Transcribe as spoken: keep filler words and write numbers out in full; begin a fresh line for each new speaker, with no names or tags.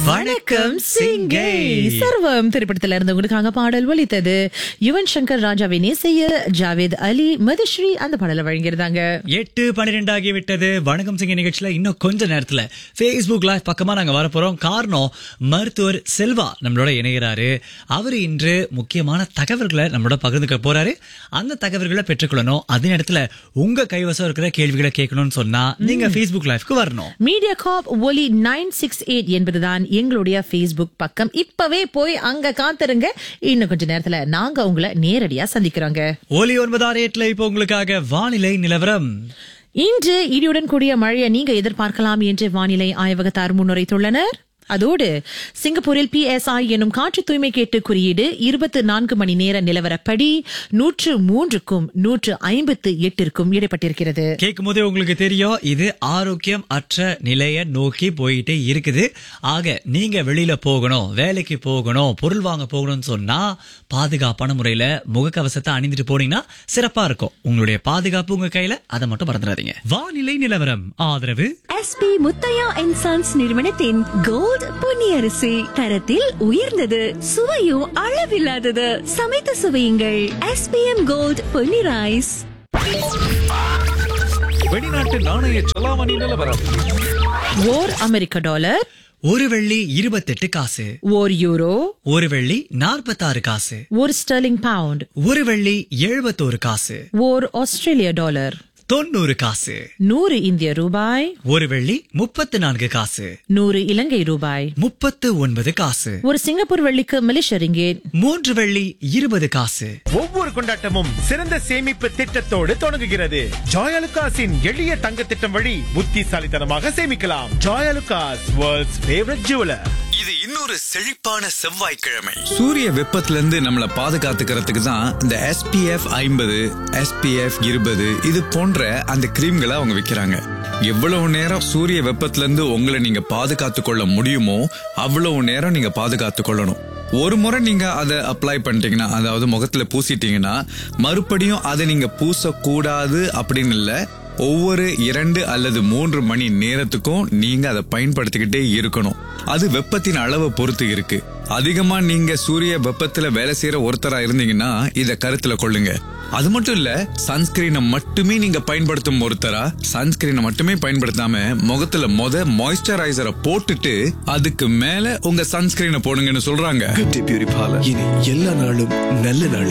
வணக்கம் சிங்கை.
சர்வம் திரைப்படத்துல இருந்து உங்களுக்காக பாடல் ஒலித்தது. யுவன் சங்கர் ராஜாவின் இசையில் ஜாவேத் அலி, மதுஸ்ரீ அந்த பாடலை வழங்கியிருந்தாங்க.
எட்டு பன்னிரெண்டு ஆகிவிட்டது. வணக்கம் சிங்கை நிகழ்ச்சியில இன்னும் கொஞ்ச நேரத்துல Facebook லைவ் பக்கமா நாங்க வரப்போறோம். காரணம், மருத்துவர் செல்வா நம்மளோட இணைகிறாரு. அவரு இன்று முக்கியமான தகவல்களை நம்மளோட பகிர்ந்துக்க போறாரு. அந்த தகவல்களை பெற்றுக்கொள்ளணும். அதே நேரத்துல உங்க கைவசம் இருக்கிற கேள்விகளை கேட்கணும்னு சொன்னா நீங்க Facebook லைவ்க்கு வரணும்.
மீடியா காப் ஒலி நைன் சிக்ஸ் எயிட் என்பதுதான் எங்களுடைய Facebook பக்கம். இப்பவே போய் அங்க காத்திருங்க. இன்னும் கொஞ்ச நேரத்துல நாங்க உங்களை நேரடியா சந்திக்கிறோங்க.
ஒலி ஒன்பதாறு எட்டுல இப்ப உங்களுக்காக வானிலை நிலவரம்.
இன்று இடியுடன் கூடிய மழையை நீங்க எதிர்பார்க்கலாம் என்று வானிலை ஆய்வகத்தார் முன்னுரைத்துள்ளனர். அதோடு சிங்கப்பூரில் பி எஸ் ஐ எனும் காற்று தூய்மை கேட்டு குறியீடு இருபத்தி நான்கு மணி நேர நிலவரப்படி நூற்று மூன்றுக்கும் நூற்று ஐம்பத்து எட்டிற்கும் இடைப்பட்டிருக்கிறது.
கேட்கும் போதே உங்களுக்கு தெரியும், இது ஆரோக்கியம் அற்ற நிலைய நோக்கி போயிட்டே இருக்குது. ஆக நீங்க வெளியில போகணும், வேலைக்கு போகணும், பொருள் வாங்க போகணும்னு சொன்னா பாதுகாப்பான முறையில முகக்கவசத்தை அணிந்துட்டு போனீங்கன்னா சிறப்பா இருக்கும். உங்களுடைய பாதுகாப்பு உங்க கையில, அதை மட்டும் மறந்துடாதீங்க. வானிலை நிலவரம் ஆதரவு
S B Muthiah and sons நிறுவனத்தின் கோல்ட் பொன்னி அரிசி. தரத்தில் உயர்ந்தது, சுவையும் அளவில்லாதது. சமைத்து சுவையுங்கள். S B M gold Ponni rice.
வெளிநாட்டு நாணய செலாவணி நிலவரம்.
ஓர் அமெரிக்க டாலர்
ஒரு வெள்ளி இருபத்தெட்டு காசு,
ஓர் யூரோ
ஒரு வெள்ளி நாற்பத்தாறு காசு,
ஒரு ஸ்டெர்லிங் பவுண்ட்,
ஒரு வெள்ளி எழுபத்தோரு காசு,
ஓர் ஆஸ்திரேலிய டாலர்
தொண்ணூறு காசு,
நூறு இந்திய ரூபாய்,
ஒரு வெள்ளி முப்பத்து நான்கு காசு,
நூறு இலங்கை ரூபாய்,
முப்பத்து ஒன்பது காசு,
ஒரு சிங்கப்பூர் வெள்ளிக்கு மலேசிய ரிங்கேட்,
மூன்று வெள்ளி இருபது காசு.
ஒவ்வொரு கொண்டாட்டமும் சிறந்த சேமிப்பு திட்டத்தோடு தொடங்குகிறது. ஜாயலுகாஸின் எளிய தங்க திட்டம் வழி புத்திசாலித்தனமாக சேமிக்கலாம். Joyalukkas, world's favourite jeweller.
இது இன்னொரு செழிப்பான செவ்வாய்க்கிழமை. சூரிய வெப்பத்துல இருந்து நம்மளை பாதுகாத்துக்கிறதுக்கு தான் இந்த எஸ் பி எஃப் ஐம்பது, எஸ் பி எஃப் இருபது இது போன்ற அந்த கிரீம்களை அவங்க விற்கிறாங்க. எவ்வளவு நேரம் சூரிய வெப்பத்துல இருந்து உங்களை நீங்க பாதுகாத்து கொள்ள முடியுமோ அவ்வளவு நேரம் நீங்க பாதுகாத்து கொள்ளணும். ஒரு முறை நீங்க அதை அப்ளை பண்ணிட்டீங்கன்னா, அதாவது முகத்துல பூசிட்டீங்கன்னா மறுபடியும் அதை நீங்க பூசக்கூடாது அப்படின்னு இல்ல. ஒவ்வொரு இரண்டு அல்லது மூன்று மணி நேரத்துக்கும் நீங்க அதை பயன்படுத்திக்கிட்டே இருக்கணும். அது வெப்பத்தின் அளவை பொறுத்து இருக்கு. அதிகமா நீங்க சூரிய வெப்பத்துல வேலை செய்யற ஒருத்தரா இருந்தீங்கன்னா இத கருத்துல கொள்ளுங்க. அது மட்டும் இல்ல, சன்ஸ்கிரீனை மட்டுமே நீங்க பயன்படுத்தும் ஒருத்தரா சன்ஸ்கிரீனை மட்டுமே பயன்படுத்தாம முகத்துல மொத மாய்ஸ்சரைசரை போட்டுட்டு அதுக்கு மேல உங்க சன்ஸ்கிரீனை போடுங்கன்னு சொல்றாங்க.
பியூரிஃபாலர் இனி எல்லா நாளும் நல்ல நாள்.